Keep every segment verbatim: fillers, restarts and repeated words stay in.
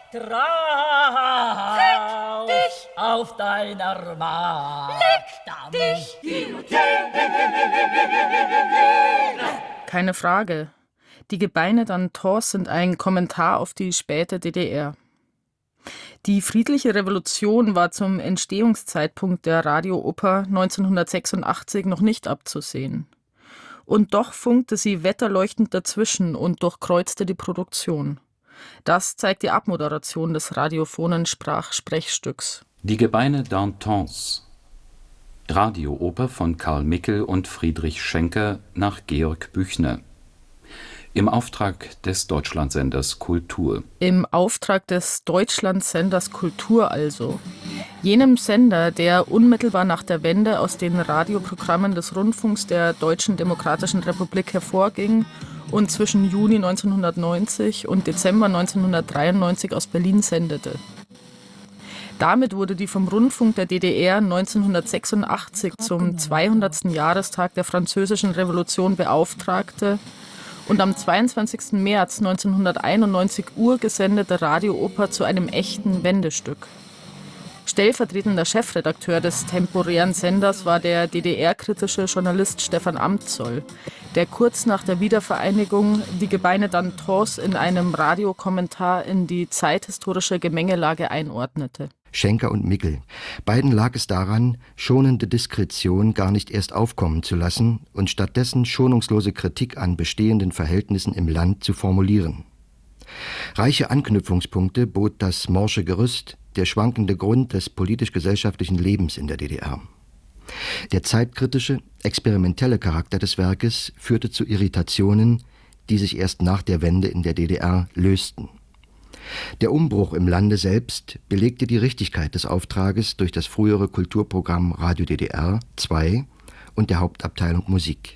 Drauf dich auf deiner Macht. Leck dich. Keine Frage. Die Gebeine d'Anthons sind ein Kommentar auf die späte D D R. Die friedliche Revolution war zum Entstehungszeitpunkt der Radiooper neunzehnhundertsechsundachtzig noch nicht abzusehen. Und doch funkte sie wetterleuchtend dazwischen und durchkreuzte die Produktion. Das zeigt die Abmoderation des radiophonen Sprach-Sprechstücks. Die Gebeine d'Anthons. Radiooper von Karl Mickel und Friedrich Schenker nach Georg Büchner. Im Auftrag des Deutschlandsenders Kultur. Im Auftrag des Deutschlandsenders Kultur also. Jenem Sender, der unmittelbar nach der Wende aus den Radioprogrammen des Rundfunks der Deutschen Demokratischen Republik hervorging und zwischen Juni neunzehnhundertneunzig und Dezember neunzehnhundertdreiundneunzig aus Berlin sendete. Damit wurde die vom Rundfunk der D D R neunzehnhundertsechsundachtzig zum zweihundertsten Jahrestag der Französischen Revolution beauftragte und am zweiundzwanzigsten März neunzehnhunderteinundneunzig urgesendete Radiooper zu einem echten Wendestück. Stellvertretender Chefredakteur des temporären Senders war der D D R-kritische Journalist Stefan Amtsol, der kurz nach der Wiedervereinigung die Gebeine d'Anthons in einem Radiokommentar in die zeithistorische Gemengelage einordnete. Schenker und Mickel. Beiden lag es daran, schonende Diskretion gar nicht erst aufkommen zu lassen und stattdessen schonungslose Kritik an bestehenden Verhältnissen im Land zu formulieren. Reiche Anknüpfungspunkte bot das morsche Gerüst, der schwankende Grund des politisch-gesellschaftlichen Lebens in der D D R. Der zeitkritische, experimentelle Charakter des Werkes führte zu Irritationen, die sich erst nach der Wende in der D D R lösten. Der Umbruch im Lande selbst belegte die Richtigkeit des Auftrages durch das frühere Kulturprogramm Radio D D R zwei und der Hauptabteilung Musik.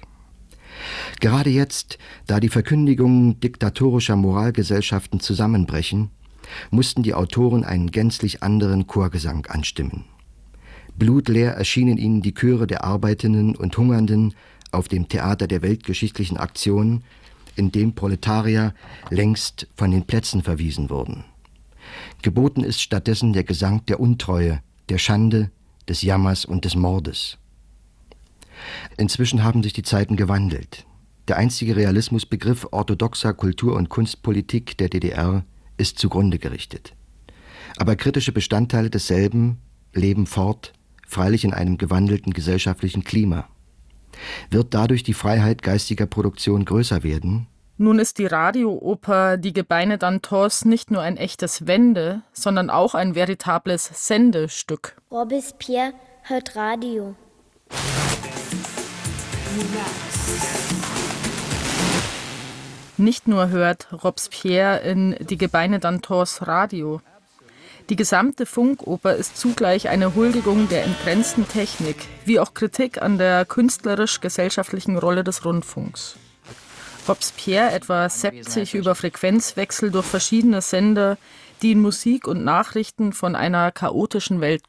Gerade jetzt, da die Verkündigungen diktatorischer Moralgesellschaften zusammenbrechen, mussten die Autoren einen gänzlich anderen Chorgesang anstimmen. Blutleer erschienen ihnen die Chöre der Arbeitenden und Hungernden auf dem Theater der weltgeschichtlichen Aktion, in dem Proletarier längst von den Plätzen verwiesen wurden. Geboten ist stattdessen der Gesang der Untreue, der Schande, des Jammers und des Mordes. Inzwischen haben sich die Zeiten gewandelt. Der einstige Realismusbegriff orthodoxer Kultur- und Kunstpolitik der D D R ist zugrunde gerichtet. Aber kritische Bestandteile desselben leben fort, freilich in einem gewandelten gesellschaftlichen Klima. Wird dadurch die Freiheit geistiger Produktion größer werden? Nun ist die Radiooper Die Gebeine d'Anthons nicht nur ein echtes Wende, sondern auch ein veritables Sendestück. Robespierre hört Radio. Nicht nur hört Robespierre in Die Gebeine d'Anthons Radio. Die gesamte Funkoper ist zugleich eine Huldigung der entgrenzten Technik, wie auch Kritik an der künstlerisch-gesellschaftlichen Rolle des Rundfunks. Robespierre etwa seppt sich über Frequenzwechsel durch verschiedene Sender, die in Musik und Nachrichten von einer chaotischen Welt